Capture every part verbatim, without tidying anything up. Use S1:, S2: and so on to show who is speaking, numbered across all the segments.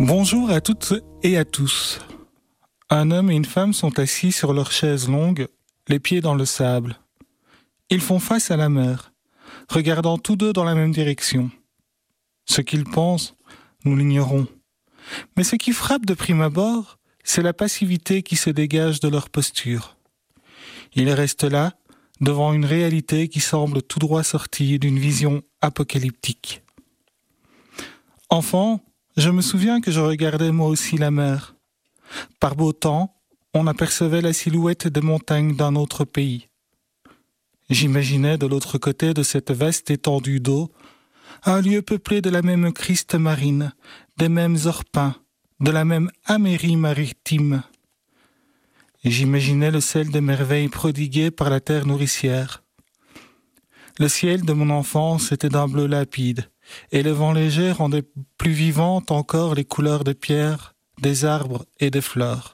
S1: Bonjour à toutes et à tous. Un homme et une femme sont assis sur leur chaise longue, les pieds dans le sable. Ils font face à la mer, regardant tous deux dans la même direction. Ce qu'ils pensent, nous l'ignorons. Mais ce qui frappe de prime abord, c'est la passivité qui se dégage de leur posture. Ils restent là, devant une réalité qui semble tout droit sortie d'une vision apocalyptique. Enfant, je me souviens que je regardais moi aussi la mer. Par beau temps, on apercevait la silhouette des montagnes d'un autre pays. J'imaginais de l'autre côté de cette vaste étendue d'eau, un lieu peuplé de la même criste marine, des mêmes orpins, de la même amérie maritime. Et j'imaginais le sel des merveilles prodiguées par la terre nourricière. Le ciel de mon enfance était d'un bleu limpide, et le vent léger rendait plus vivantes encore les couleurs des pierres, des arbres et des fleurs.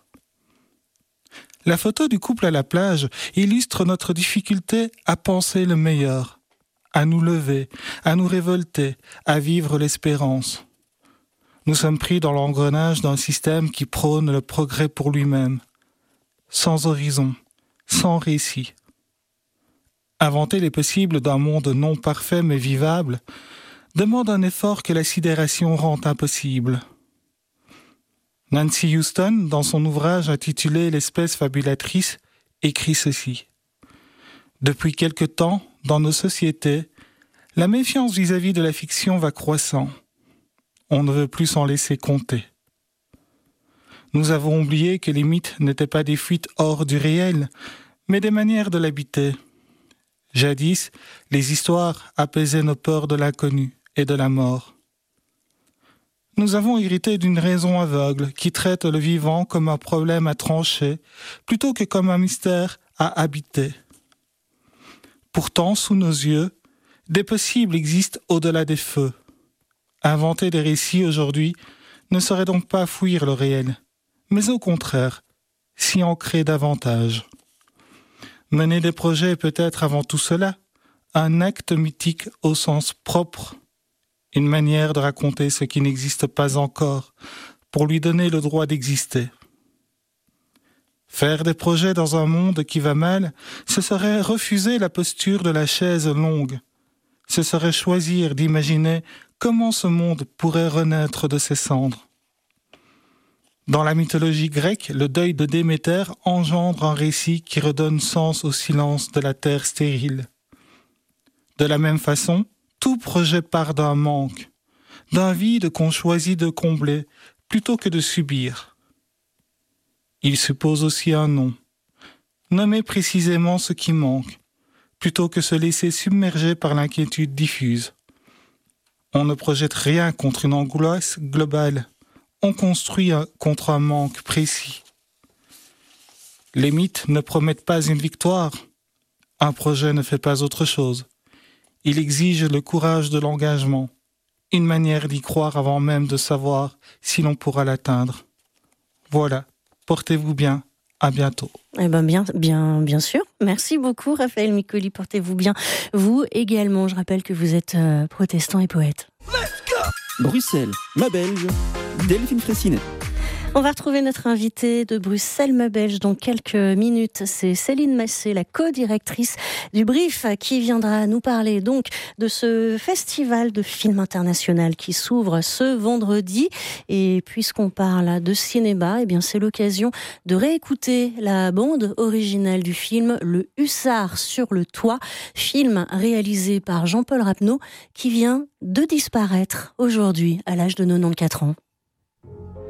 S1: La photo du couple à la plage illustre notre difficulté à penser le meilleur, à nous lever, à nous révolter, à vivre l'espérance. Nous sommes pris dans l'engrenage d'un système qui prône le progrès pour lui-même, sans horizon, sans récit. Inventer les possibles d'un monde non parfait mais vivable demande un effort que la sidération rend impossible. Nancy Houston, dans son ouvrage intitulé « L'espèce fabulatrice », écrit ceci. « Depuis quelque temps, dans nos sociétés, la méfiance vis-à-vis de la fiction va croissant. On ne veut plus s'en laisser compter. Nous avons oublié que les mythes n'étaient pas des fuites hors du réel, mais des manières de l'habiter. Jadis, les histoires apaisaient nos peurs de l'inconnu et de la mort. Nous avons hérité d'une raison aveugle qui traite le vivant comme un problème à trancher plutôt que comme un mystère à habiter. Pourtant, sous nos yeux, des possibles existent au-delà des feux. Inventer des récits aujourd'hui ne serait donc pas fuir le réel, mais au contraire, s'y ancrer davantage. Mener des projets est peut-être avant tout cela, un acte mythique au sens propre, une manière de raconter ce qui n'existe pas encore, pour lui donner le droit d'exister. Faire des projets dans un monde qui va mal, ce serait refuser la posture de la chaise longue. Ce serait choisir d'imaginer comment ce monde pourrait renaître de ses cendres. Dans la mythologie grecque, le deuil de Déméter engendre un récit qui redonne sens au silence de la terre stérile. De la même façon, tout projet part d'un manque, d'un vide qu'on choisit de combler plutôt que de subir. Il suppose aussi un nom, nommer précisément ce qui manque, plutôt que se laisser submerger par l'inquiétude diffuse. On ne projette rien contre une angoisse globale, on construit un, contre un manque précis. Les mythes ne promettent pas une victoire, un projet ne fait pas autre chose. Il exige le courage de l'engagement, une manière d'y croire avant même de savoir si l'on pourra l'atteindre. Voilà, portez-vous bien, à bientôt.
S2: Eh ben bien, bien, bien sûr. Merci beaucoup, Raphaël Micoli. Portez-vous bien. Vous également, je rappelle que vous êtes euh, protestant et poète.
S3: Bruxelles, ma belge, Delphine Fraissinet.
S2: On va retrouver notre invitée de Bruxelles, ma belge, dans quelques minutes. C'est Céline Massé, la co-directrice du Brief, qui viendra nous parler donc de ce festival de films international qui s'ouvre ce vendredi. Et puisqu'on parle de cinéma, eh bien c'est l'occasion de réécouter la bande originale du film Le Hussard sur le toit, film réalisé par Jean-Paul Rapneau, qui vient de disparaître aujourd'hui à l'âge de quatre-vingt-quatorze ans.